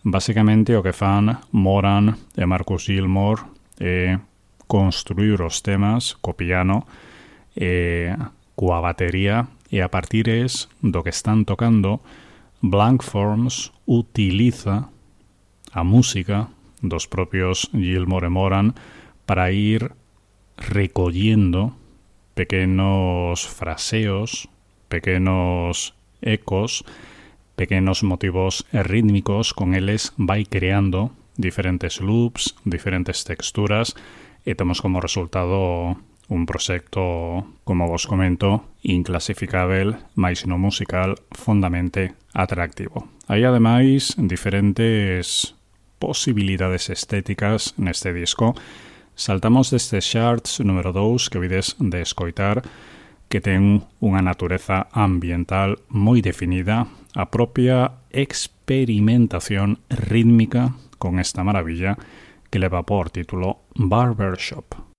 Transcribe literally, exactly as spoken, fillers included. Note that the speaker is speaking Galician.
Basicamente o que fan Moran e Marcus Gilmore é construir os temas co piano e coa batería, e a partir es do que están tocando, Blank Forms utiliza a música dos propios Gilmore e Moran para ir recollendo pequenos fraseos, pequenos ecos, pequenos motivos rítmicos. Con eles vai creando diferentes loops, diferentes texturas, e temos como resultado un proxecto, como vos comento, inclasificável, mais no musical, fondamente atractivo. Hai ademais diferentes posibilidades estéticas neste disco. Saltamos destes charts número dous que vides de escoitar, que ten unha natureza ambiental moi definida, a propia experimentación rítmica con esta maravilla que leva por título Barbershop.